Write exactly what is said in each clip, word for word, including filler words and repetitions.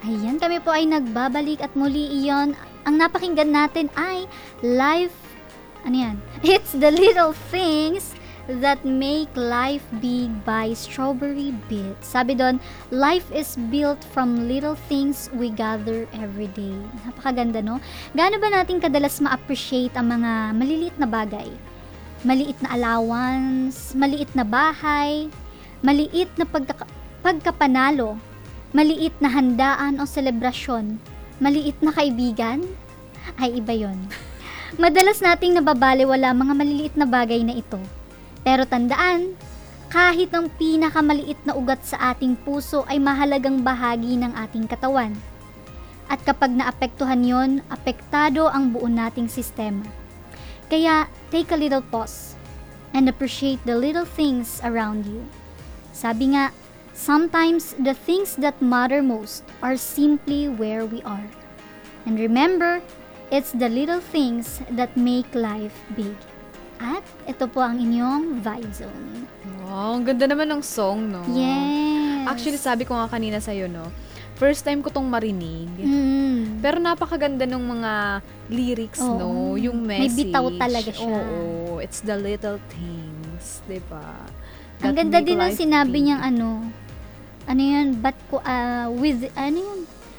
Ayan, kami po ay nagbabalik at muli iyon. Ang napakinggan natin ay Life, ano yan? It's the Little Things That Make Life Big by Strawberry Beats. Sabi doon, life is built from little things we gather every day. Napakaganda, no? Gaano ba natin kadalas ma-appreciate ang mga maliliit na bagay? Maliit na allowance, maliit na bahay, maliit na pagka- pagkapanalo, maliit na handaan o selebrasyon, maliit na kaibigan, ay iba yon. Madalas nating nababaliwala mga maliliit na bagay na ito. Pero tandaan, kahit ang pinakamaliit na ugat sa ating puso ay mahalagang bahagi ng ating katawan. At kapag naapektuhan yon, apektado ang buo nating sistema. Kaya, take a little pause and appreciate the little things around you. Sabi nga, sometimes the things that matter most are simply where we are. And remember, it's the little things that make life big. At ito po ang inyong Vibe Zone. Wow, ang ganda naman ng song, no? Yes. Actually, sabi ko nga kanina sa'yo, no? First time ko tong marinig. Mm. Pero napakaganda ng mga lyrics, Oo. no? Yung May message. bitaw talaga siya. Oo, it's the little things, diba? Ang That ganda make din ng life sinabi big. niyang ano, ano yun, but ko, ah, with, ano yun,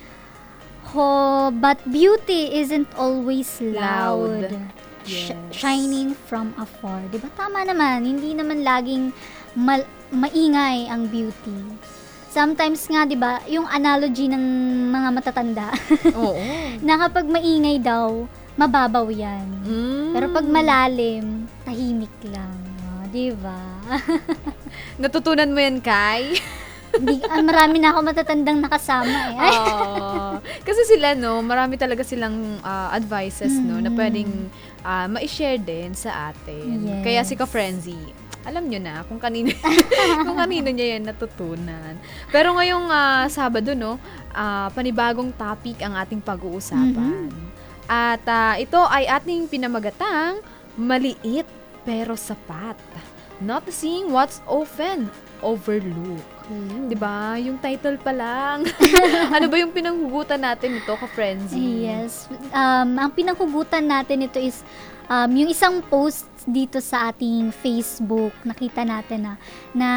Ho, but beauty isn't always loud. Loud. Sh- Yes. shining from afar. Diba? Tama naman. Hindi naman laging mal- maingay ang beauty. Sometimes nga, diba, yung analogy ng mga matatanda, Oo. na kapag maingay daw, mababaw yan. Mm. Pero pag malalim, tahimik lang. Oh, diba? Natutunan mo yan, Kai? Hindi, ah, marami na ako matatandang nakasama eh. Ay, Oo. Kasi sila, no, marami talaga silang ah, advices, no, na Mhm. pwedeng ah, ma-share din sa atin. Yes. Kaya si Ka-Frenzy, alam nyo na kung kanino, kung kanino niya yan natutunan. Pero ngayong ah, Sabado, no, ah, panibagong topic ang ating pag-uusapan. At ah, ito ay ating pinamagatang maliit pero sapat. Noticing what's often overlooked. Ooh. 'Di ba? Yung title pa lang. Ano ba yung pinanghugutan natin ito, Ka-Frenzy? Yes. Um, ang pinanghugutan natin ito is um, yung isang post dito sa ating Facebook. Nakita natin na, na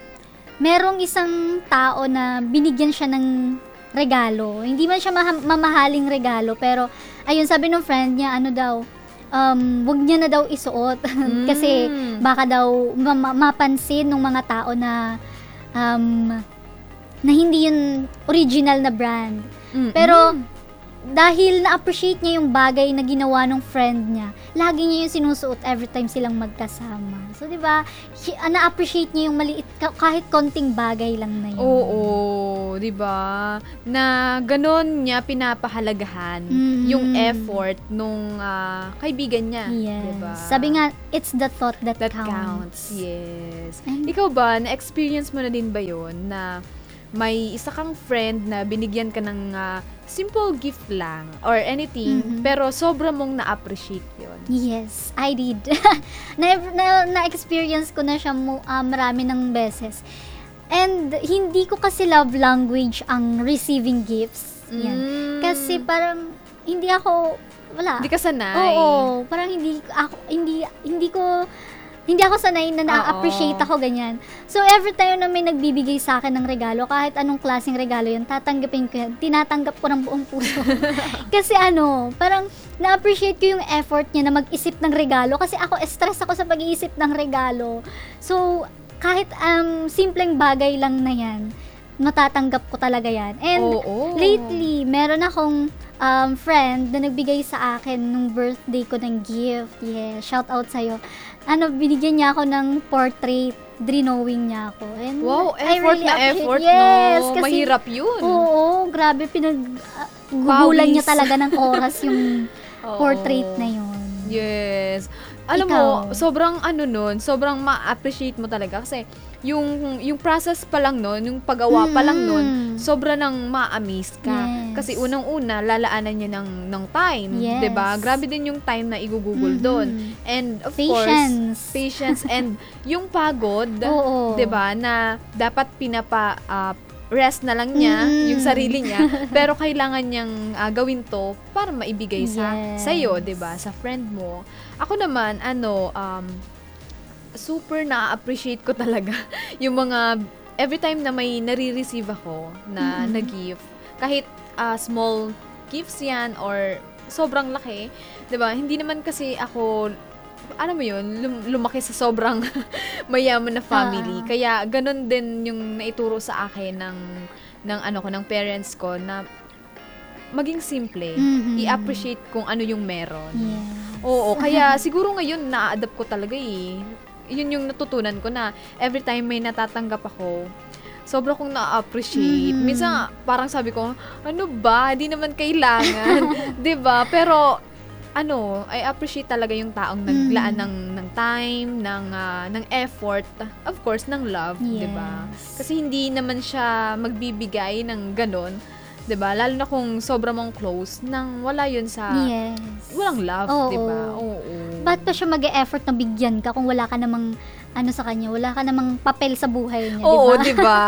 merong isang tao na binigyan siya ng regalo. Hindi man siya maha- mamahaling regalo, pero ayun, sabi ng friend niya, ano daw, um, wag niya na daw isuot. Kasi Mm. baka daw ma- ma- mapansin ng mga tao na um, na hindi yun original na brand. Mm-mm. Pero dahil na-appreciate niya yung bagay na ginawa ng friend niya, lagi niya yung sinusuot every time silang magkasama. So, di ba, hi- ah, na-appreciate niya yung maliit, ka- kahit konting bagay lang na yun. Oo, 'di ba? Na ganon niya pinapahalagahan Mhm. yung effort nung ah, kaibigan niya, Yes. 'di ba? Sabi nga, it's the thought that, that counts. counts. Yes. And- Ikaw ba, na-experience mo na din ba 'yon na may isa kang friend na binigyan ka ng ah, simple gift lang or anything, Mhm. pero sobra mong na-appreciate 'yon? Yes, I did. na, na, na-experience ko na siya mo, ah, marami ng beses. And hindi ko kasi love language ang receiving gifts. Yan. Mm. Kasi parang hindi ako wala. Hindi ka sanay. Oo, parang hindi ako hindi hindi ko hindi ako sanay na na-appreciate Oo. ako ganyan. So every time na may nagbibigay sa akin ng regalo, kahit anong klaseng regalo 'yun, tatanggapin ko 'yan. Tinatanggap ko ng buong puso. Kasi ano, parang na-appreciate ko yung effort niya na mag-isip ng regalo kasi ako stress ako sa pag-iisip ng regalo. So kahit um simpleng bagay lang na 'yan, matatanggap ko talaga 'yan. And Oo. lately, meron akong um, friend na nagbigay sa akin nung birthday ko ng gift. Yeah, shout out sa'yo. Ano, binigyan niya ako ng portrait. Drawing niya ako. And Wow, I effort really na appreciate- effort, yes, no? kasi- Mahirap yun. Oo, grabe. Pinag, uh, gugulan niya Pawis. talaga ng oras yung Oo. portrait na yun. Yes. Alam Ikaw? mo, sobrang ano nun, sobrang ma-appreciate mo talaga kasi yung yung process pa lang nun, yung paggawa pa lang nun, Mm. sobra nang ma-amaze ka. Yes. Kasi unang-una, lalaanan niya ng, ng time. Yes. 'Di ba? Grabe din yung time na igugugol Mhm. doon. And of Patience. course, patience and yung pagod, Oo. 'di ba, na dapat pinapa ah, rest na lang niya, Mm. yung sarili niya, pero kailangan niyang ah, gawin to para maibigay sa Yes. sa'yo, 'di ba? Sa friend mo. Ako naman, ano, um, super na-appreciate ko talaga yung mga, every time na may nare-receive ako na, Mm-mm. na gift, kahit ah, small gifts yan or sobrang laki, 'di ba? Hindi naman kasi ako, alam mo yun, lum- lumaki sa sobrang mayaman na family. Ah. Kaya ganun din yung naituro sa akin ng ng ano ko, ng parents ko, na maging simple, Mhm. i-appreciate kung ano yung meron. Yes. Oo, kaya siguro ngayon na-adapt ko talaga eh. Yun yung natutunan ko, na every time may natatanggap ako, sobra kong na-appreciate. Mhm. Minsan parang sabi ko, ano ba, hindi naman kailangan, 'di ba? Pero ano, I appreciate talaga yung taong naglaan Mhm. ng ng time, ng ah, ng effort, of course, ng love, 'di ba? Yes. Kasi hindi naman siya magbibigay ng ganon, 'di ba? Lalo na kung sobra mong close, nang wala yun sa Yes. walang love, Oo. 'di ba? Oo. Ba't pa siya mag-e-effort na bigyan ka kung wala ka namang ano sa kanya, wala ka namang papel sa buhay niya, Oo, di 'di ba? ba?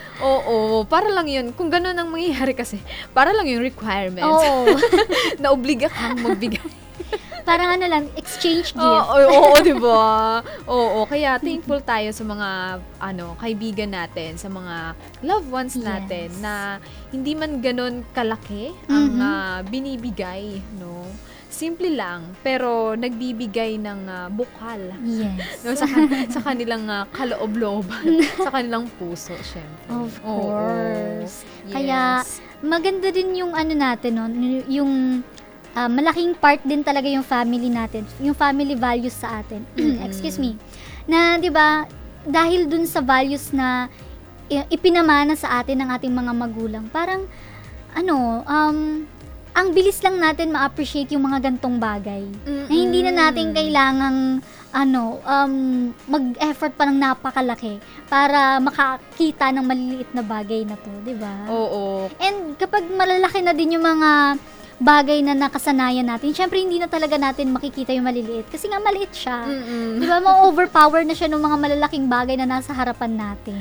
Oo, para lang 'yun. Kung gano'n ang mangyayari kasi, para lang 'yung requirements Oo. na obliga kang magbigay. Parang ano lang, exchange gift. Oo, oo, 'di ba? Oo, kaya thankful tayo sa mga ano, kaibigan natin, sa mga loved ones natin, Yes. na hindi man gano'n kalaki ang Mhm. ah, binibigay, no? Simple lang, pero nagbibigay ng ah, bukal. Yes. No, sa, kan- sa kanilang ah, kaloob-looban, sa kanilang puso, syempre. Of Oo. course. Yes. Kaya, maganda din yung ano natin, no? y- yung ah, malaking part din talaga yung family natin, yung family values sa atin. Mm-mm. Excuse me. Na, di ba, dahil dun sa values na i- ipinamana sa atin ng ating mga magulang, parang, ano, um, ang bilis lang natin ma-appreciate yung mga gantong bagay. Na hindi na natin kailangang ano, um, mag-effort pa ng napakalaki para makakita ng maliliit na bagay na to, di ba? Oo. And kapag malalaki na din yung mga bagay na nakasanayan natin, syempre hindi na talaga natin makikita yung maliliit kasi nga maliit siya. Mm-mm. Di ba? Ma-overpower na siya ng mga malalaking bagay na nasa harapan natin.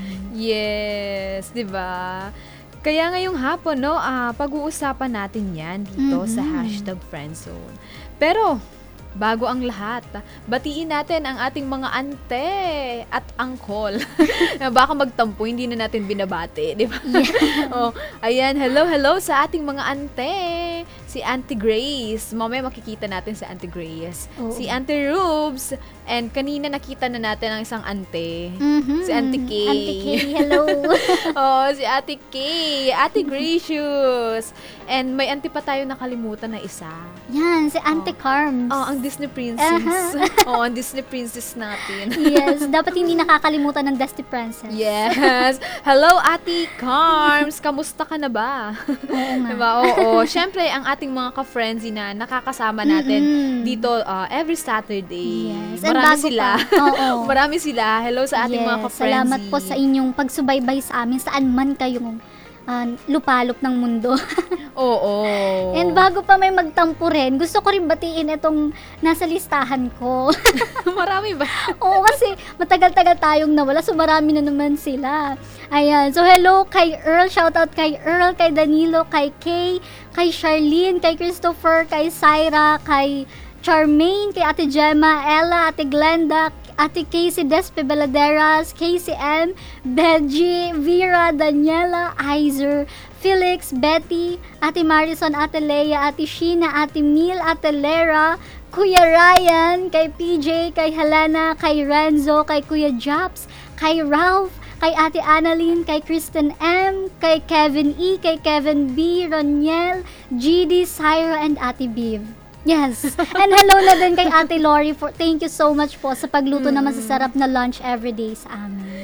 Yes, 'di ba? Kaya ngayong hapon, no, ah, pag-uusapan natin 'yan dito sa Mhm. hashtag Friendzone. Pero bago ang lahat, batiin natin ang ating mga ante at angkol. Na baka magtampo, hindi na natin binabati, di ba? Oh, ayan, hello, hello sa ating mga ante. Si Auntie Grace. Mamaya makikita natin si Auntie Grace. Oo. Si Auntie Rubes. And kanina nakita na natin ang isang ante. Mhm. Si Auntie Kay. Auntie Kay, hello. Oh, si Ate Kay, Ate Gracious. And may auntie pa tayo nakalimutan na isa. Yan, si Auntie Carms. Oh, ang Disney Princess. oh, ang Disney Princess natin. Yes, dapat hindi nakakalimutan ng Dusty Princess. Yes. Hello, Ate Carms. Kamusta ka na ba? Oo nga. Diba? Oo. Siyempre, ang ating mga ka-friendsy na nakakasama natin Mm-mm. dito uh, every Saturday. Yes. And Marami bago sila. pa, oo. Marami sila. Hello sa ating mga Yes, ka-friendsy. salamat po sa inyong pagsubaybay sa amin saan man kayong ah, lupalop ng mundo. Oo. And bago pa may magtampo rin, gusto ko rin batiin itong nasa listahan ko. Marami ba? Oo, kasi matagal-tagal tayong nawala, so marami na naman sila. Ayan, so hello kay Earl, shoutout kay Earl, kay Danilo, kay Kay, kay Charlene, kay Christopher, kay Syra, kay Charmaine, kay Ate Gemma, Ella, Ate Glenda, Ate Casey Despe Baladeras, Casey M, Benji, Vera, Daniela, Izer, Felix, Betty, Ate Marison, Ate Leia, Ate Sheena, Ate Mil, Ate Lera, Kuya Ryan, kay P J, kay Helena, kay Renzo, kay Kuya Japs, kay Ralph, kay Ate Annalyn, kay Kristen M, kay Kevin E, kay Kevin B, Roniel, G D, Syra, and Ate Biv. Yes. And hello na din kay Ate Lori for thank you so much po sa pagluto Mm. na masasarap na lunch everyday sa amin.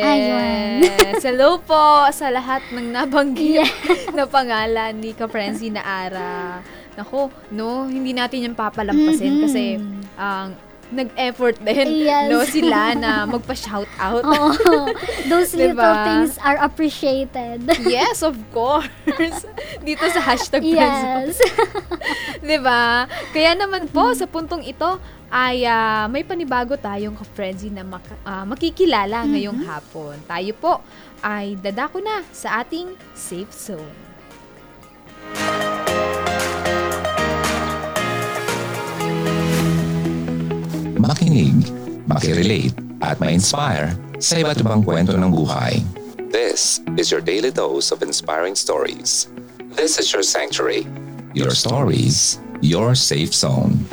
Yes. Hello po sa lahat ng nabanggit Yes. na pangalan ni ka-Frenzy na Ara. Nako, no, hindi natin yung papalampasin Mhm. kasi ang nag-effort din Yes. no sila na magpa-shout out. Oo. Those Diba? little things are appreciated. Yes, of course. Dito sa hashtag Friendzone. Yes. 'Di ba? Kaya naman po sa puntong ito ay ah, may panibago tayong ka-frenzy na maka- ah, makikilala ngayong hapon. Tayo po ay dadako na sa ating safe zone. Makinig, makirelate, at ma-inspire sa iba't ibang kwento ng buhay. This is your daily dose of inspiring stories. This is your sanctuary. Your stories, your safe zone.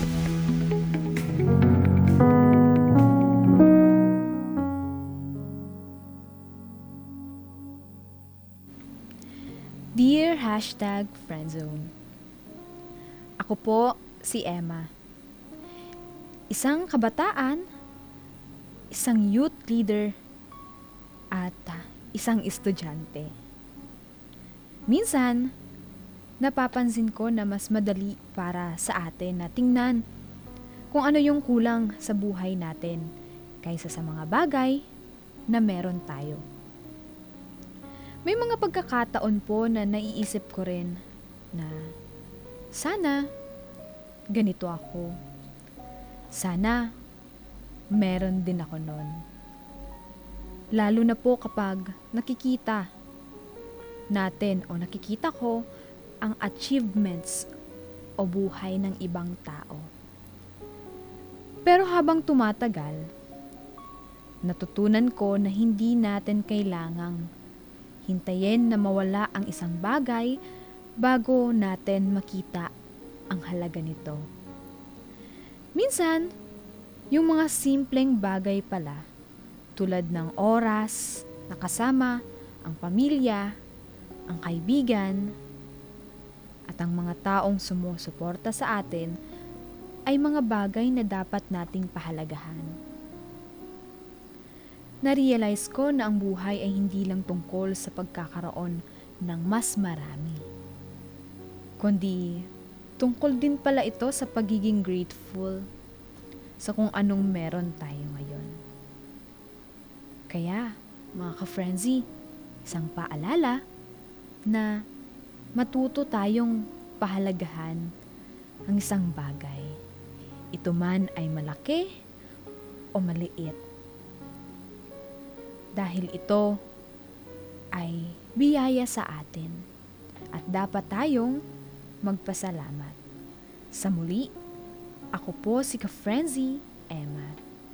Dear hashtag Friendzone. Ako po si Emma. Isang kabataan, isang youth leader, at ah, isang estudyante. Minsan, napapansin ko na mas madali para sa atin na tingnan kung ano yung kulang sa buhay natin kaysa sa mga bagay na meron tayo. May mga pagkakataon po na naiisip ko rin na sana ganito ako. Sana meron din ako nun. Lalo na po kapag nakikita natin o nakikita ko ang achievements o buhay ng ibang tao. Pero habang tumatagal, natutunan ko na hindi natin kailangang hintayin na mawala ang isang bagay bago natin makita ang halaga nito. Minsan, yung mga simpleng bagay pala, tulad ng oras, nakasama, ang pamilya, ang kaibigan, at ang mga taong sumusuporta sa atin, ay mga bagay na dapat nating pahalagahan. Na-realize ko na ang buhay ay hindi lang tungkol sa pagkakaroon ng mas marami, kundi tungkol din pala ito sa pagiging grateful sa kung anong meron tayo ngayon. Kaya, mga ka-frenzy, isang paalala na matuto tayong pahalagahan ang isang bagay. Ito man ay malaki o maliit. Dahil ito ay biyaya sa atin at dapat tayong magpasalamat. Sa muli, ako po si Ka-Frenzy Emma.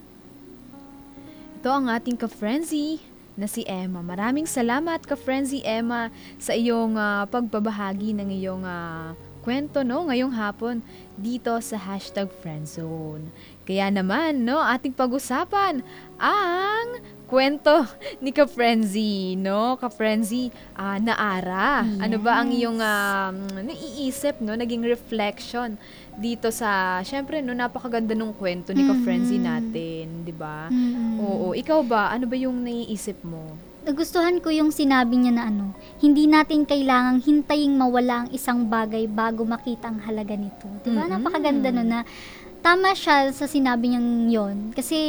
Ito ang ating Ka-Frenzy na si Emma. Maraming salamat Ka-Frenzy Emma sa iyong uh, pagbabahagi ng iyong uh, kwento no ngayong hapon dito sa hashtag Friendzone. Kaya naman no ating pag-usapan ang kwento ni Ka-Frenzy, no? Ka-Frenzy, uh, naara. Yes. Ano ba ang iyong uh, naiisip, no? Naging reflection dito sa, syempre, no, napakaganda ng kwento ni Ka-Frenzy natin, di ba? Mm-hmm. Oo, ikaw ba? Ano ba yung naiisip mo? Nagustuhan ko yung sinabi niya na ano, hindi natin kailangang hintaying mawala ang isang bagay bago makita ang halaga nito. Di ba? Mm-mm. Napakaganda no na tama siya sa sinabi niyang yon. Kasi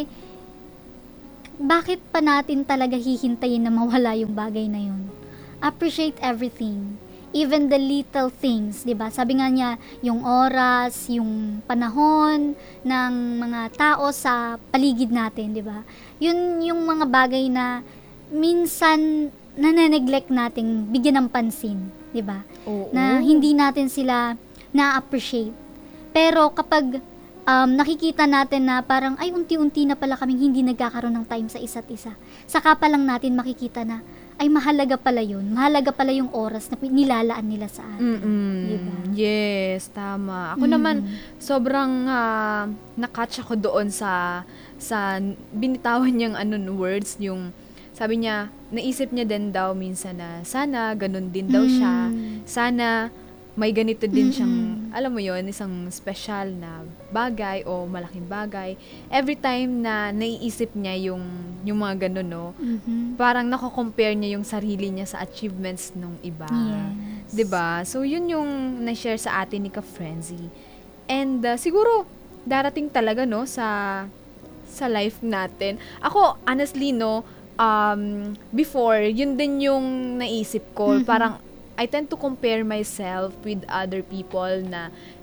bakit pa natin talaga hihintayin na mawala yung bagay na yun? Appreciate everything. Even the little things, 'di ba? Sabi nga niya, yung oras, yung panahon ng mga tao sa paligid natin, 'di ba? Yun yung mga bagay na minsan nane-neglect nating bigyan ng pansin, 'di ba? Oo. Na hindi natin sila na-appreciate. Pero kapag um, nakikita natin na parang ay unti-unti na pala kaming hindi nagkakaroon ng time sa isa't isa, saka pa lang natin makikita na ay mahalaga pala yun. Mahalaga pala yung oras na nilalaan nila sa atin. Mm-mm. Diba? Yes, tama. Ako Mm. naman, sobrang uh, nakatch ako doon sa sa binitawan niyang ano, words, yung sabi niya, naisip niya din daw minsan na sana ganun din daw siya. Mm. Sana may ganito din siyang, Mm-mm. alam mo yon, isang special na bagay o malaking bagay. Every time na naiisip niya yung, yung mga ganun, no, Mhm. parang nako-compare niya yung sarili niya sa achievements ng iba. Yes. 'Di ba? So, yun yung na-share sa atin ni Ka-Frenzy. And uh, siguro, darating talaga, no, sa sa life natin. Ako, honestly, no, um, before, yun din yung naisip ko. Mhm. Parang, I tend to compare myself with other people na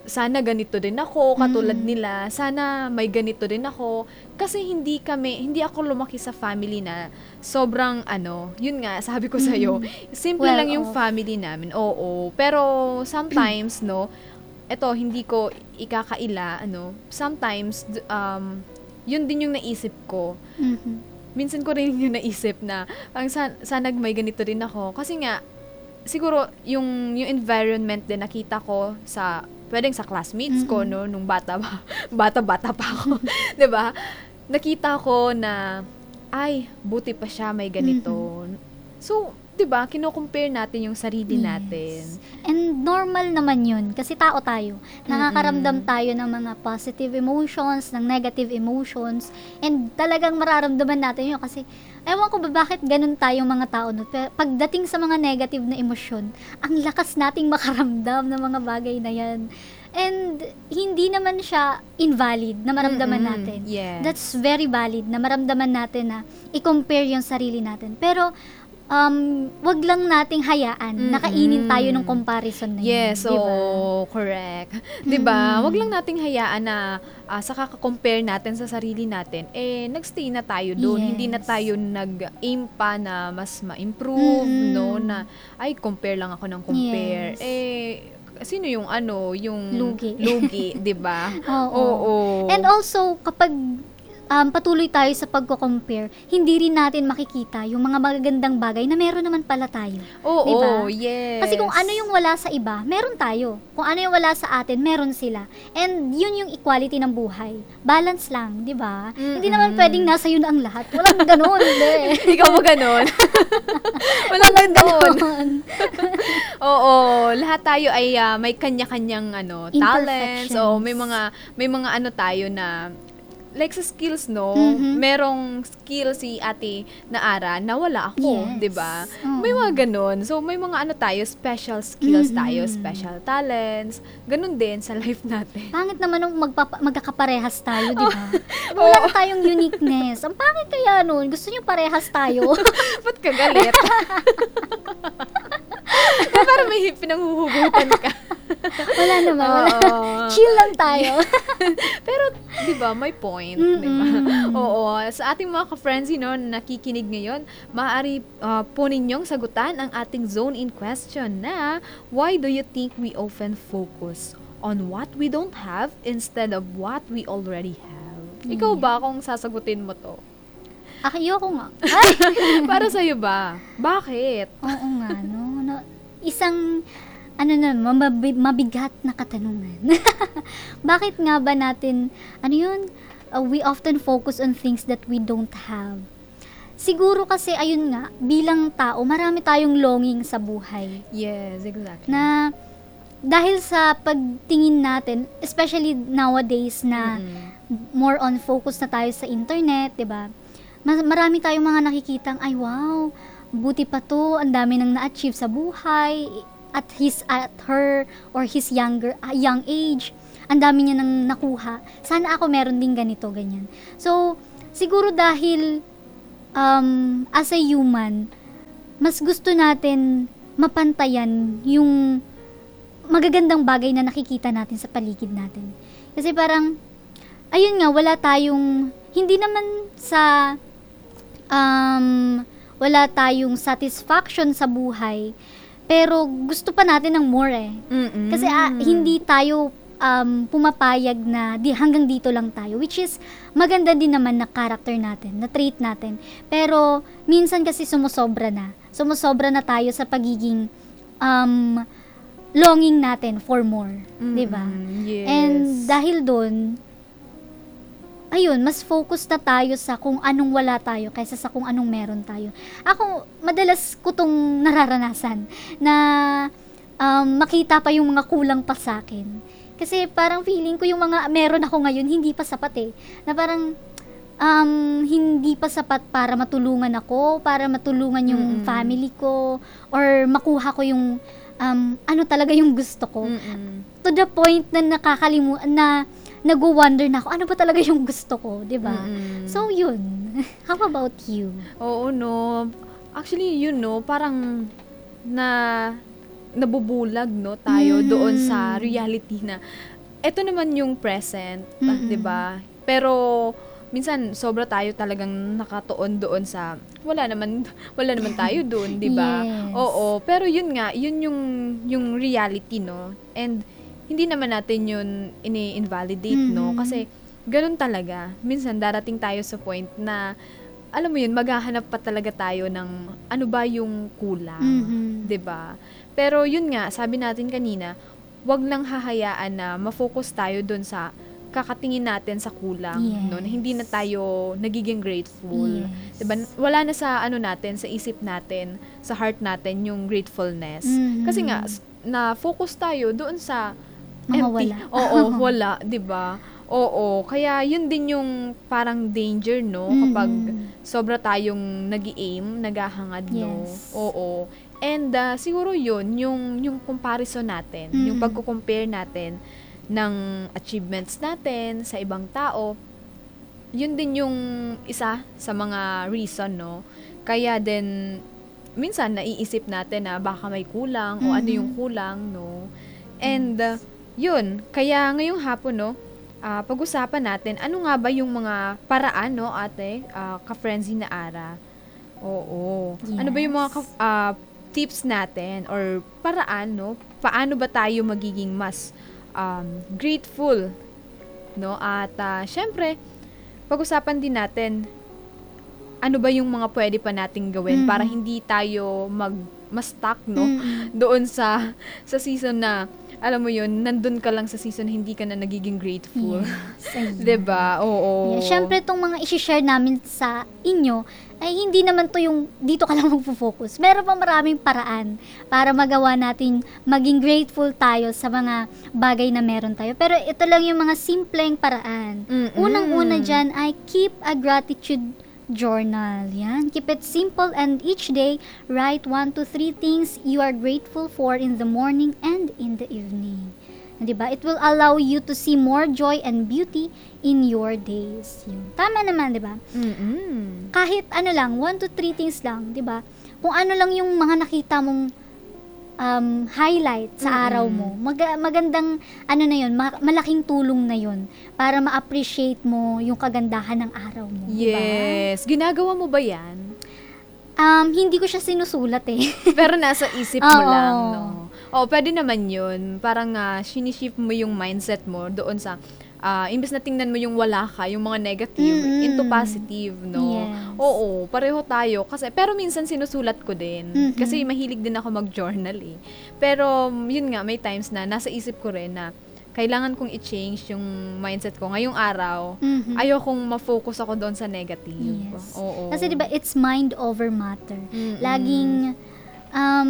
sana ganito din ako, katulad Mm. nila, sana may ganito din ako. Kasi hindi kami, hindi ako lumaki sa family na sobrang ano, yun nga, sabi ko sa'yo, simple Well lang yung off. family namin, oo. Pero sometimes, no, eto, hindi ko ikakaila, ano, sometimes, d- um, yun din yung naisip ko. Mhm. Minsan ko rin yung naisip na, parang sa- sana may ganito din ako. Kasi nga, siguro, yung, yung environment din nakita ko sa, pwedeng sa classmates ko, no, nung bata ba, bata-bata pa ako, 'di ba? Nakita ko na, ay, buti pa siya may ganito. So, 'di ba, kino-compare natin yung sarili Yes. natin. And normal naman yun kasi tao tayo. Nakakaramdam tayo ng mga positive emotions, ng negative emotions, and talagang mararamdaman natin yun kasi ewan ko ba bakit ganun tayong mga tao no? Pero pagdating sa mga negative na emosyon, ang lakas nating makaramdam ng mga bagay na yan. And hindi naman siya invalid na maramdaman Mm-mm. natin. Yes. That's very valid na maramdaman natin na i-compare yung sarili natin. Pero um, wag lang nating hayaan na kainin tayo ng comparison na yun. Yes, so di ba? correct. 'Di ba? Wag lang nating hayaan na ah, sa kaka-compare natin sa sarili natin, eh nagstay na tayo doon. Yes. Hindi na tayo nag-aim pa na mas ma-improve, Mm-mm. no, na ay compare lang ako ng compare. Yes. Eh sino yung ano, yung Lugi. lugi, 'di ba? Oo. Oo. And also, kapag um, patuloy tayo sa pagko-compare, hindi rin natin makikita yung mga magagandang bagay na meron naman pala tayo. Oo, Diba? yes. Kasi kung ano yung wala sa iba, meron tayo. Kung ano yung wala sa atin, meron sila. And yun yung equality ng buhay. Balance lang, di ba? Hindi naman pwedeng nasa yun ang lahat. Walang ganun, hindi. Ikaw ba ganon? Walang ganon. Ganun. Oo, lahat tayo ay ah, may kanya-kanyang ano, talents. Imperfections. O may mga may mga ano tayo na like sa skills, no? Mhm. Merong skill si Ate na Ara na wala ako, Yes. 'di ba? Oo. May mga ganun. So may mga ano tayo, special skills Mhm. tayo, special talents. Ganun din sa life natin. Pangit naman nung magpapa- magkakaparehas tayo, di ba? Wala na tayong uniqueness. Ang pangit kaya nun. Gusto nyo parehas tayo. Ba't ka galit? Para may pinanghuhugutan ka. Wala naman. Wala. Oo. Chill lang tayo. Pero, di ba, may point, Mm-mm. di ba? Oo, sa ating mga ka-friends, you know, na nakikinig ngayon, maaari ah, po ninyong sagutan ang ating zone in question na, why do you think we often focus on what we don't have instead of what we already have? Ikaw ba kung sasagutin mo to? Ayoko nga. Para sa'yo ba? Bakit? Oo nga, no? no isang, ano na, mabi- mabigat na katanungan. Bakit nga ba natin, ano yun, uh, we often focus on things that we don't have. Siguro kasi, ayun nga, bilang tao, marami tayong longing sa buhay. Yes, exactly. Na, dahil sa pagtingin natin, especially nowadays na Mm-mm. more on focus na tayo sa internet, 'di ba? Mas marami tayong mga nakikitang ay wow, buti pa 'to, ang dami nang na-achieve sa buhay at his at her or his younger ah, young age. Ang dami niya nang nakuha. Sana ako meron din ganito, ganyan. So, siguro dahil um, as a human, mas gusto natin mapantayan yung magagandang bagay na nakikita natin sa paligid natin. Kasi parang, ayun nga, wala tayong, hindi naman sa, um, wala tayong satisfaction sa buhay, pero gusto pa natin ng more eh. Mm-mm. Kasi ah, hindi tayo um, pumapayag na di, hanggang dito lang tayo, which is maganda din naman na character natin, na trait natin. Pero minsan kasi sumusobra na. Sumusobra na tayo sa pagiging um, longing natin for more, 'di ba? Mm, yes. And dahil doon, ayun, mas focus na tayo sa kung anong wala tayo kaysa sa kung anong meron tayo. Ako, madalas ko tong nararanasan na um, makita pa yung mga kulang pa sa akin. Kasi parang feeling ko yung mga meron ako ngayon, hindi pa sapat eh. Na parang um, hindi pa sapat para matulungan ako, para matulungan yung Mm-mm. family ko, or makuha ko yung um, ano talaga yung gusto ko. Mm-mm. To the point na nakakalimutan na nag-wonder na ako, ano ba talaga yung gusto ko, di ba? Mm-mm. So, yun. How about you? Oo, no. Actually, yun, no, parang na nabubulag, no, tayo Mm. doon sa reality na eto naman yung present, ah, Mm-mm. 'di ba? Pero minsan sobra tayo talagang nakatuon doon sa wala naman wala naman tayo doon, 'di ba? Yes. Oo, pero yun nga, yun yung yung reality, no? And hindi naman natin yun ini-invalidate, no? Mhm. Kasi ganun talaga. Minsan darating tayo sa point na alam mo yun, maghahanap pa talaga tayo ng ano ba yung kulang, Mhm. 'di ba? Pero yun nga, sabi natin kanina, wag lang hahayaan na ma-focus tayo doon sa kakatingin natin sa kulang, no? Na Yes. hindi na tayo nagiging grateful. Yes. 'Di ba? Wala na sa ano natin, sa isip natin, sa heart natin yung gratefulness. Mhm. Kasi nga s- na-focus tayo doon sa Mga empty. wala. Oo, wala, 'di ba? Oo, kaya yun din yung parang danger, no? Kapag Mhm. sobra tayong nag-aim, naghahangad, no? Yes. Oo. And ah, siguro yun, yung, yung comparison natin, yung Mhm. pagko-compare natin ng achievements natin sa ibang tao, yun din yung isa sa mga reason, no? Kaya din, minsan naiisip natin na baka may kulang o ano Mhm. yung kulang, no? And ah, yun, kaya ngayong hapon, no, ah, pag-usapan natin, ano nga ba yung mga paraan, no, ate, ah, ka-frenzy na Ara? Oo. Ano ba yung mga Yes. ka- ah, tips natin or paraan, no? Paano ba tayo magiging mas um, grateful, no? At ah, syempre, pag-usapan din natin ano ba yung mga pwede pa nating gawin para Mhm. hindi tayo mag ma-stuck, no? Mhm. Doon sa sa season na alam mo yun, nandun ka lang sa season hindi ka na nagiging grateful. Yes. Ayun. 'Di ba? Oo. Yeah, syempre tong mga i-share namin sa inyo ay hindi naman to yung dito ka lang magfo-focus. Meron pa maraming paraan para magawa natin maging grateful tayo sa mga bagay na meron tayo. Pero ito lang yung mga simpleng paraan. Mm-mm. Unang-una dyan ay keep a gratitude journal. Yan. Keep it simple and each day write one to three things you are grateful for in the morning and in the evening. 'Di ba? It will allow you to see more joy and beauty in your days. Yun. Tama naman, 'di ba? Mm-mm. Kahit ano lang, one to three things lang, 'di ba? Kung ano lang yung mga nakita mong um, highlight sa Mm-mm. araw mo, mag- magandang ano na yun, ma- malaking tulong na yun para ma-appreciate mo yung kagandahan ng araw mo. 'di ba? Yes. Ginagawa mo ba 'yan? Um, hindi ko siya sinusulat eh. Pero nasa isip mo Oo. lang, no? Oh, pwede naman 'yun. Parang uh, shinishift mo yung mindset mo doon sa ah, imbes na tingnan mo yung wala ka, yung mga negative, Mm-mm. into positive, no? Yes. Oo, pareho tayo. Kasi, pero minsan sinusulat ko din. Mhm. Kasi mahilig din ako mag-journal eh. Pero, yun nga, may times na nasa isip ko rin na kailangan kong i-change yung mindset ko. Ngayong araw, Mhm. ayokong ma-focus ako doon sa negative. Yes. Oo. Kasi 'di ba, it's mind over matter. Mm-mm. Laging um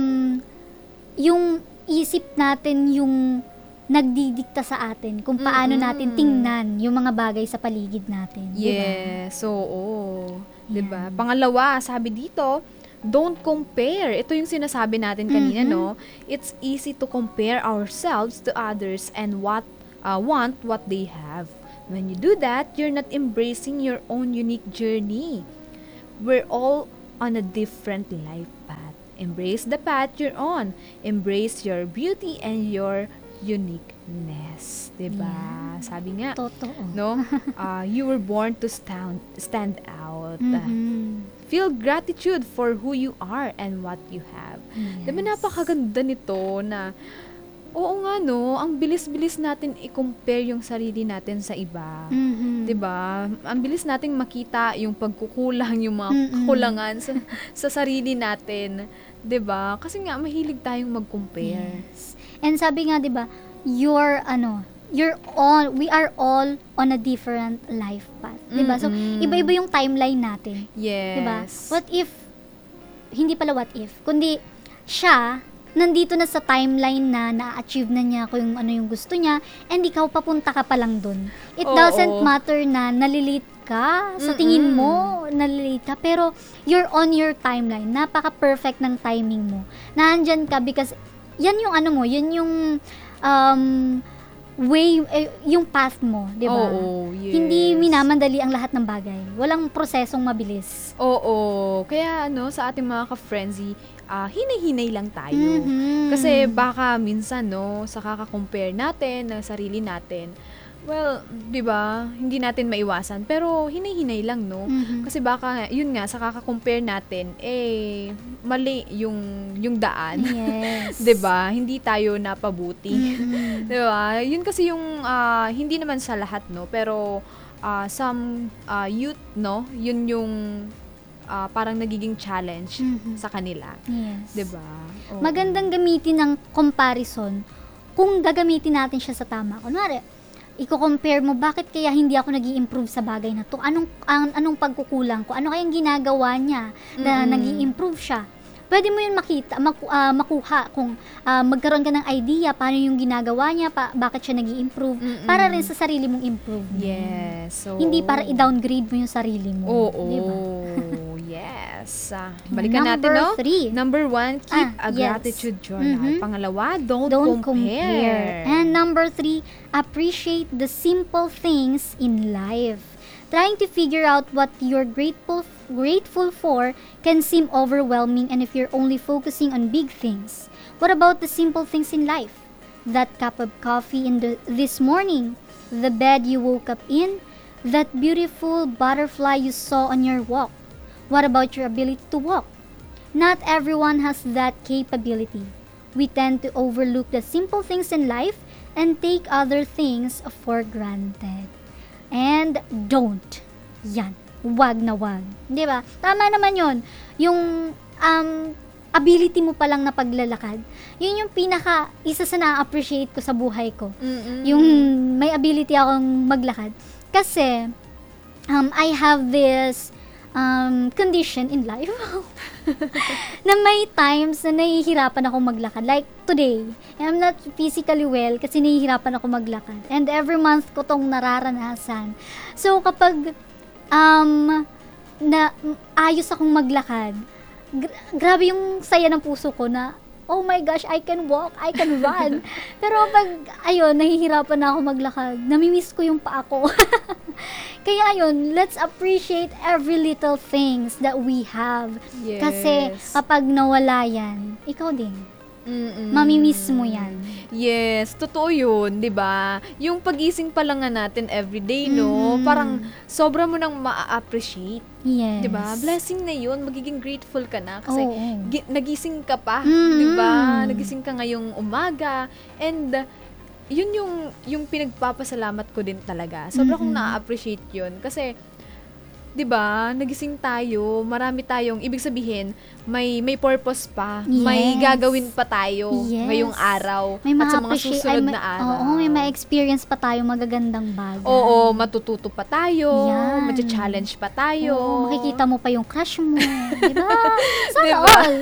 yung isip natin yung nagdidikta sa atin kung paano Mm-mm. natin tingnan yung mga bagay sa paligid natin. 'di ba? Yes, oo. 'Di ba? Yan. Pangalawa, sabi dito, don't compare. Ito yung sinasabi natin kanina, Mhm. no? It's easy to compare ourselves to others and what uh, want what they have. When you do that, you're not embracing your own unique journey. We're all on a different life path. Embrace the path you're on. Embrace your beauty and your uniqueness. 'Di ba? Yeah. Sabi nga, Totoo. no? Uh, you were born to stand stand out. Uh, Mhm. feel gratitude for who you are and what you have. Yes. Diba napakaganda nito na oo nga no, ang bilis-bilis natin i-compare yung sarili natin sa iba. Mhm. 'Di ba? Ang bilis nating makita yung pagkukulang, yung mga Mm-mm. kakulangan sa sa sarili natin, 'di ba? Kasi nga mahilig tayong mag-compare. Yes. And sabi nga 'di ba, you're ano, you're all we are all on a different life path, 'di ba? So Mm-mm. iba-iba yung timeline natin, Yes. 'di ba? What if hindi pala what if, kundi siya nandito na sa timeline na na-achieve na niya kung ano yung gusto niya and ikaw papunta ka pa lang dun. It Oo. doesn't matter na nalilate ka sa tingin Mm-mm. mo, nalilate ka, pero you're on your timeline. Napaka-perfect ng timing mo. Nandyan ka because yan yung ano mo, yan yung um, way, eh, yung path mo, di ba? Oo, yes. Hindi minamandali ang lahat ng bagay. Walang prosesong mabilis. Oo. Kaya ano, sa ating mga ka-frenzy, ah, hinay-hinay lang tayo. Mhm. Kasi baka minsan, no, sa kaka-compare natin ng sarili natin, well, 'di ba? Hindi natin maiwasan, pero hinay-hinay lang, no? Mhm. Kasi baka yun nga sa kaka-compare natin eh mali yung yung daan. Yes. 'Di ba? Hindi tayo napabuti. Mhm. 'Di ba? Yun kasi yung ah, hindi naman sa lahat, no, pero ah, some ah, youth, no, yun yung ah, parang nagiging challenge Mhm. sa kanila. Yes. 'Di ba? Oo. Magandang gamitin ng comparison kung gagamitin natin siya sa tama. Kunwari, i-compare mo, bakit kaya hindi ako nag-i-improve sa bagay na to? Anong, an- anong pagkukulang ko? Ano kayang ginagawa niya na Mm-mm. nag-i-improve siya? Pwede mo yun makita, maku- ah, makuha kung ah, magkaroon ka ng idea paano yung ginagawa niya, pa- bakit siya nag-i-improve, Mm-mm. para rin sa sarili mong improvement. Yes. So, Hindi para i-downgrade mo yung sarili mo. Oo. Diba? Yes. Ah, balikan natin, Number no? three. Number one, keep Ah, a yes. gratitude journal. Mhm. Pangalawa, don't, Don't compare. compare. And number three, appreciate the simple things in life. Trying to figure out what you're grateful grateful for can seem overwhelming, and if you're only focusing on big things. What about the simple things in life? That cup of coffee in the this morning, the bed you woke up in, that beautiful butterfly you saw on your walk. What about your ability to walk? Not everyone has that capability. We tend to overlook the simple things in life and take other things for granted. And don't. Yan. Wag na wag. Di ba? Tama naman yon. Yung um, ability mo palang na paglalakad, yun yung pinaka, isa sa na-appreciate ko sa buhay ko. Mm-mm. Yung may ability akong maglakad. Kasi, um, I have this um, condition in life na may times na nahihirapan ako maglakad. Like today, I'm not physically well kasi nahihirapan ako maglakad. And every month ko tong nararanasan. So kapag um, na ayos akong maglakad, gra- grabe yung saya ng puso ko na, oh my gosh, I can walk, I can run. Pero pag, ayun, nahihirapan na ako maglakad, namimiss ko yung paa ko. Kaya ayun, let's appreciate every little things that we have. Yes. Kasi kapag nawala yan, ikaw din. Mm-mm. Mamimiss mo yan. Yes, totoo yun, di ba? Yung pagising pa lang nga natin everyday, no? Mhm. Parang sobra mo nang ma-appreciate. Yes. Di ba? Blessing na yun. Magiging grateful ka na. Kasi Oo. gi- nagising ka pa. Mhm. Di ba? Nagising ka ngayong umaga. And uh, yun yung, yung pinagpapasalamat ko din talaga. Sobra kong Mhm. na-appreciate yun. Kasi, di ba, nagising tayo, marami tayong, ibig sabihin, may may purpose pa, may Yes. gagawin pa tayo Yes. ngayong araw May at sa mga ma-appreciate- susunod ay, may- na araw. Oo, may ma-experience pa tayo magagandang bagay. Oo, matututo pa tayo, Yan. matcha-challenge pa tayo. Oo, makikita mo pa yung crush mo. Di ba? Sana Diba? all.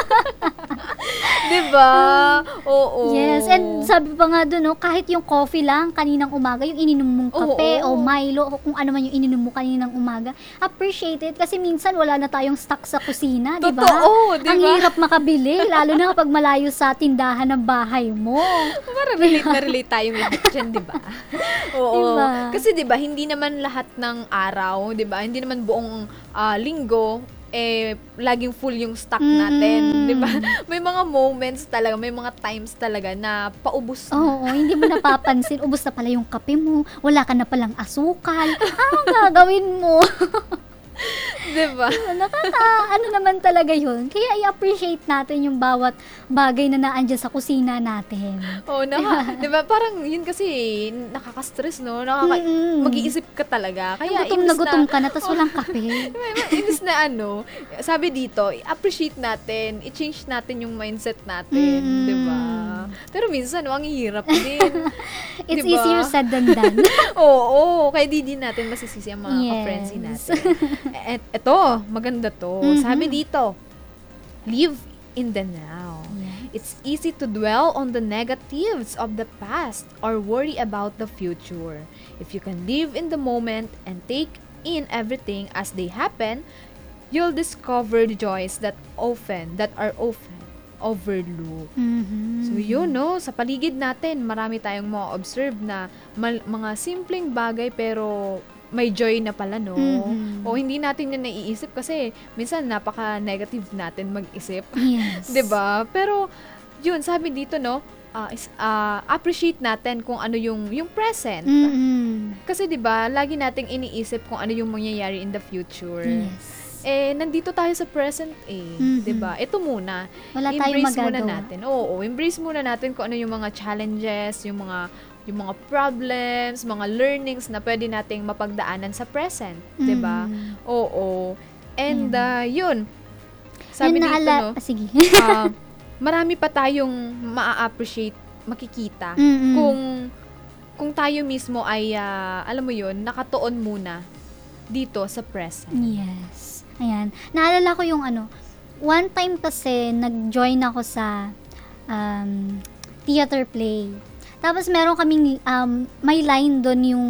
Di ba? Oo. Yes, and sabi pa nga doon, no, kahit yung coffee lang kaninang umaga, yung ininom mong kape Oo. o Milo o kung ano man yung ininom mo kaninang umaga, appreciate it kasi minsan wala na tayong stock sa kusina, di ba? Totoo, di Ang ba? hirap makabili, lalo na kapag malayo sa tindahan ng bahay mo. Para relate na relate tayong lahat dyan, di ba? Oo. Diba? Kasi di ba, hindi naman lahat ng araw, di ba? Hindi naman buong ah, linggo, eh, laging full yung stock natin. Mm. Di ba? May mga moments talaga, may mga times talaga na paubos na. Oo, hindi mo napapansin, ubos na pala yung kape mo, wala ka na palang asukal. Anong gagawin mo? Di ba? Nakaka, ano naman talaga yun. Kaya i-appreciate natin yung bawat bagay na naandyan sa kusina natin. Oo, naka, di ba? Parang yun kasi, nakaka-stress, no? Nakaka- Mm-mm. mag-iisip ka talaga. Kaya, Gutom na imbis gutom ka na, tapos walang kape. Imbis na ano, sabi dito, i-appreciate natin, i-change natin yung mindset natin, Mm. di ba? Pero minsan, no, ang hirap din. It's Diba? easier said than done. Oo, kaya di din natin masisisi ang mga Yes. ka-frenzy natin. Et, eto, maganda to. Mhm. Sabi dito, live in the now. It's easy to dwell on the negatives of the past or worry about the future. If you can live in the moment and take in everything as they happen, you'll discover the joys that often that are often overlook. Mhm. So yun, no? Sa paligid natin, marami tayong ma-observe na mal- mga simpleng bagay pero may joy na pala, no? Mhm. O hindi natin yan naiisip kasi minsan napaka-negative natin mag-isip. Yes. 'Di ba? Pero yun, sabi dito, no, ah, is, ah, appreciate natin kung ano yung yung present. Mhm. Kasi 'di ba, lagi nating iniisip kung ano yung mangyayari in the future. Yes. Eh nandito tayo sa present eh, Mhm. 'di ba? Ito muna. Wala tayong Embrace muna magagawa. natin. Oo, embrace muna natin kung ano yung mga challenges, yung mga yung mga problems, mga learnings na pwede nating mapagdaanan sa present, 'di ba? Mhm. Oo. And Ayan. ah, yun. Sabi Yun dito, naala- no, ah, sige. ah, marami pa tayong maa-appreciate, makikita Mhm. kung kung tayo mismo ay ah, alam mo yun, nakatuon muna dito sa present. Yes. Ayan. Naalala ko yung ano, one time kasi nag-join ako sa um, theater play. Tapos meron kaming, um, may line doon yung,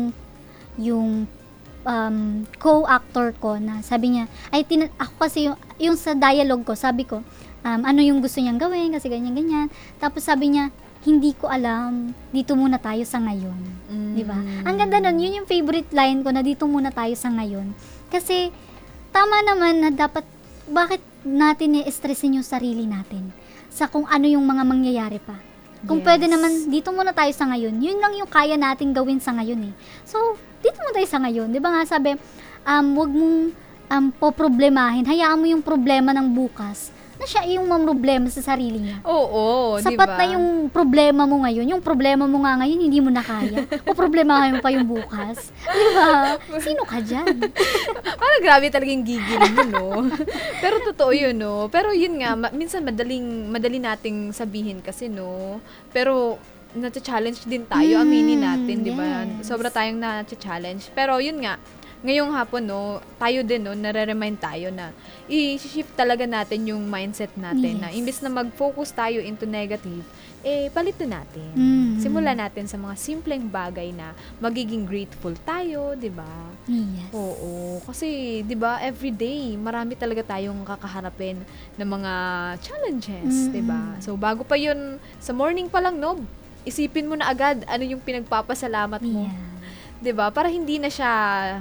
yung um, co-actor ko na sabi niya, ay, tin- ako kasi yung, yung sa dialogue ko, sabi ko, um, ano yung gusto niyang gawin, kasi ganyan-ganyan. Tapos sabi niya, hindi ko alam, dito muna tayo sa ngayon. Mm. Di ba? Ang ganda nun, yun yung favorite line ko na dito muna tayo sa ngayon. Kasi, tama naman na dapat, bakit natin i-stressin yung sarili natin sa kung ano yung mga mangyayari pa. Kung Yes. pwede naman, dito muna tayo sa ngayon. Yun lang yung kaya nating gawin sa ngayon eh. So, dito muna tayo sa ngayon. Di ba nga sabi, um, wag mong um, poproblemahin. Hayaan mo yung problema ng bukas na siya yung mamroblema sa sarili niya. Oo, di Sapat ba? na yung problema mo ngayon. Yung problema mo nga ngayon, hindi mo na kaya. O problemahin mo pa yung bukas. Di ba? Sino ka dyan? Parang grabe talagang gigil mo, no? Pero totoo yun, no? Pero yun nga, ma- minsan madaling, madali nating sabihin kasi, no? Pero, na-challenge din tayo, Mm, aminin natin, di ba? yes. Sobra tayong na-challenge. Pero yun nga, ngayong hapon, no, tayo din, no, nare-remind tayo na i-shift talaga natin yung mindset natin Yes. na imbes na mag-focus tayo into negative, eh, palitin natin. Mm. Simulan natin sa mga simpleng bagay na magiging grateful tayo, di ba? Yes. Oo, kasi 'di ba everyday marami talaga tayong kakaharapin ng mga challenges, Mm-mm. 'di ba? So bago pa 'yun sa morning pa lang, no, isipin mo na agad ano yung pinagpapasalamat mo, Yeah. 'di ba? Para hindi na siya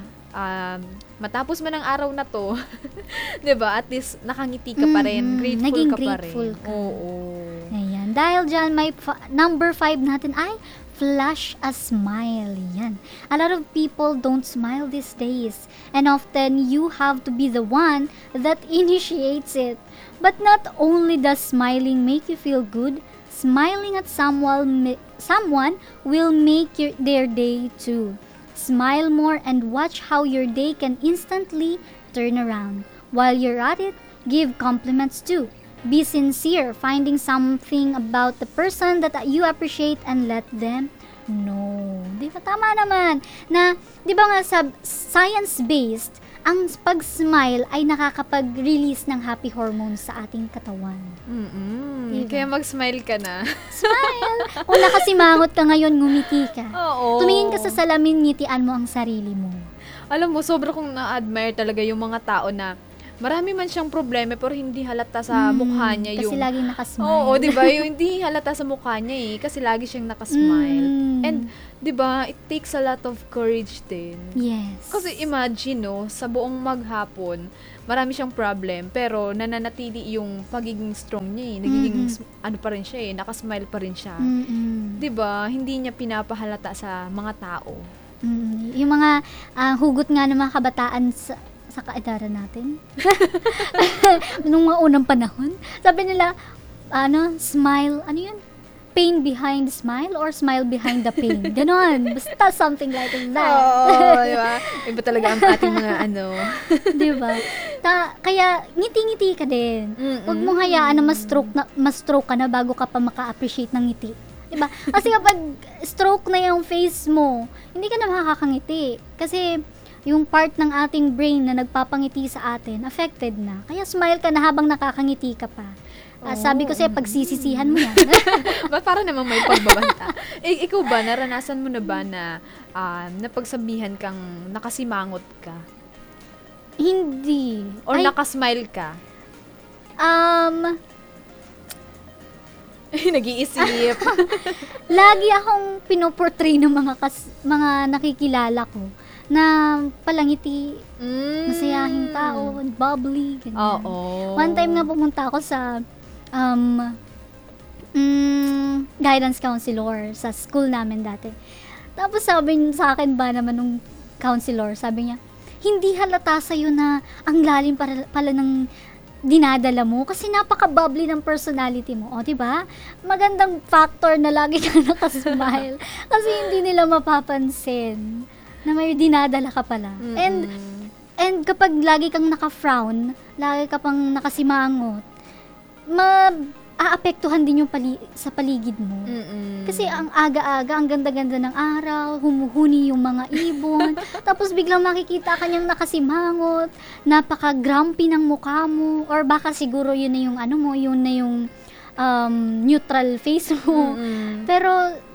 um, matapos man ang araw na 'to, 'di ba? At least nakangiti ka pa rin, Mm-mm. grateful Naging ka pa grateful rin. ka. Oo. Ayan. Dahil dyan, may fa- number five natin ay flash a smile. Yan. A lot of people don't smile these days. And often, you have to be the one that initiates it. But not only does smiling make you feel good, smiling at someone, ma- someone will make your, their day too. Smile more and watch how your day can instantly turn around. While you're at it, give compliments too. Be sincere, finding something about the person that you appreciate and let them know. Di ba? Tama naman. Na, di ba nga sa science-based, ang pag-smile ay nakakapag-release ng happy hormones sa ating katawan. Mm-mm. Diba? Kaya mag-smile ka na. Smile! O nakasimangot ka ngayon, ngumiti ka. Oo. Tumingin ka sa salamin, ngitian mo ang sarili mo. Alam mo, sobra kong na-admire talaga yung mga tao na marami man siyang problema pero hindi halata sa Mm, mukha niya yung... Kasi laging nakasmile. Oo, di ba? Yung hindi halata sa mukha niya eh. Kasi lagi siyang nakasmile. Mm. And, di ba, it takes a lot of courage din. Yes. Kasi imagine, no, sa buong maghapon, marami siyang problem, pero nananatili yung pagiging strong niya eh. Nagiging, Mhm. sm- ano pa rin siya eh, nakasmile pa rin siya. Mm-mm. Di ba? Hindi niya pinapahalata sa mga tao. Mm, yung mga ah, hugot nga ng mga kabataan sa, sa kaedaran natin. Nung mga unang panahon. Sabi nila, ano, smile, ano yun? Pain behind smile or smile behind the pain. Ganon. Basta something like that. Oo, di ba? Iba talaga ang ating mga ano. Di ba? Ta- kaya, ngiti-ngiti ka din. Mm-mm. Huwag mong hayaan na ma-stroke, na, ma-stroke ka na bago ka pa maka-appreciate ng ngiti. Diba? Kasi kapag stroke na yung face mo, hindi ka na makakangiti. Kasi yung part ng ating brain na nagpapangiti sa atin, affected na. Kaya smile ka na habang nakakangiti ka pa. Ah, sabi ko sa'yo, pagsisisihan mo yan. Ba't para namang may pagbabanta? I- ikaw ba, naranasan mo na ba na ah, napagsabihan kang nakasimangot ka? Hindi. Or Ay, nakasmile ka? um, Nag-iisip. Lagi akong pinoportray ng mga kas, mga nakikilala ko na palangiti, Mm. masayahing tao, bubbly, ganyan. Oo. One time nga pumunta ako sa um, mm, guidance counselor sa school namin dati. Tapos sabi niya sa akin ba naman nung counselor, sabi niya, hindi halata sa'yo na ang lalim pala, pala ng dinadala mo kasi napaka-bubbly ng personality mo. O, diba? Magandang factor na lagi ka nakasmile kasi hindi nila mapapansin na may dinadala ka pala. Mm-mm. And and kapag lagi kang naka-frown, lagi ka pang nakasimangot, ma-aapektuhan din yung pali- sa paligid mo. Mm-mm. Kasi ang aga-aga, ang ganda-ganda ng araw, humuhuni yung mga ibon, tapos biglang makikita ka niyang nakasimangot, napaka-grumpy ng mukha mo, or baka siguro yun na yung ano mo, yun na yung um, neutral face mo. Mm-mm. Pero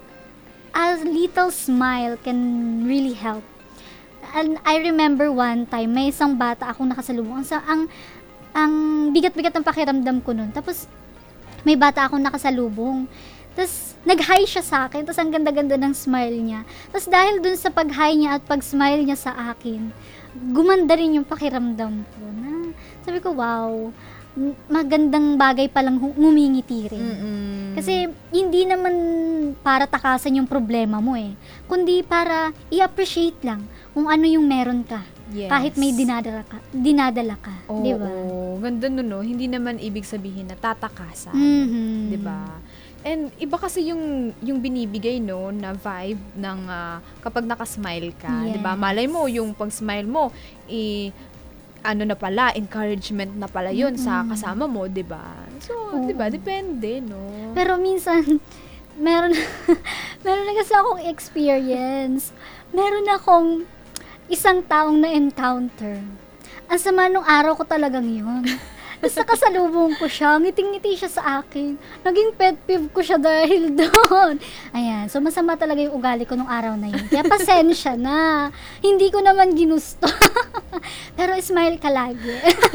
a little smile can really help. And I remember one time, may isang bata akong nakasalubong. Ang, sa- ang, ang bigat-bigat ng pakiramdam ko nun. Tapos, may bata akong nakasalubong. Tapos, nag-hi siya sa akin. Tapos, ang ganda-ganda ng smile niya. Tapos, dahil dun sa pag-hi niya at pag-smile niya sa akin, gumanda rin yung pakiramdam ko. Na, sabi ko, wow, m- magandang bagay palang hu- ngumingiti rin. Mm-mm. Kasi, hindi naman para takasan yung problema mo eh. Kundi para i-appreciate lang kung ano yung meron ka. Yes. Kahit may dinadala ka. Dinadala ka. Oo, di ba? ganda nun, no? Hindi naman ibig sabihin na tatakasan. Mhm. Di ba? And iba kasi yung yung binibigay, no, na vibe ng ah, kapag nakasmile ka, Yes. 'di ba? Malay mo yung pag-smile mo i ano na pala, encouragement na pala 'yun sa Mm-mm. kasama mo, 'di ba? So, Oo. 'di ba? Depende, no. Pero minsan, meron, meron na kasi akong experience. Meron akong isang taong na-encounter. Ang sama nung araw ko talagang yun. Basta kasalubong ko siya, ngiting-ngiti siya sa akin. Naging pet peeve ko siya dahil doon. Ayan, so masama talaga yung ugali ko nung araw na yun. Kaya pasensya na. Hindi ko naman ginusto. Pero smile ka lagi.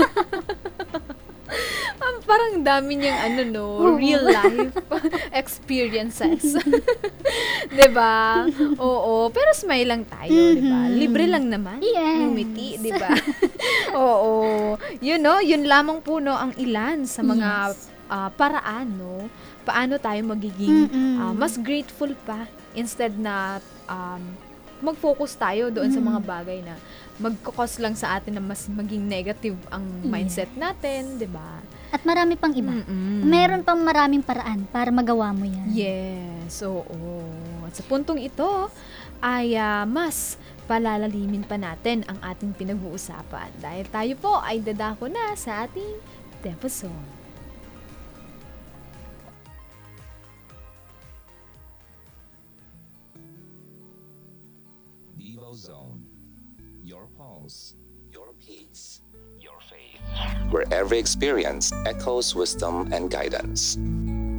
Um, parang dami niyang ano, no, Oo. real life experiences. 'Di ba? Oo, pero smile lang tayo, 'di ba? Mhm. Libre lang naman. Yes. Ngumiti, 'di ba? Oo. Yun, no, yun lamang po, no, ang ilan sa mga Yes. ah, paraan, no, paano tayo magiging Mm-mm. ah, mas grateful pa instead na um, mag-focus tayo doon sa mga Mm. bagay na magkukos lang sa atin na mas maging negative ang mindset natin, 'di ba? At marami pang iba. Mm-mm. Meron pang maraming paraan para magawa mo yan. Yes, oo. At sa puntong ito ay ah, mas palalalimin pa natin ang ating pinag-uusapan dahil tayo po ay dadako na sa ating Depo Zone. Devo Zone. Your pulse, your peace, your faith. Where every experience echoes wisdom and guidance.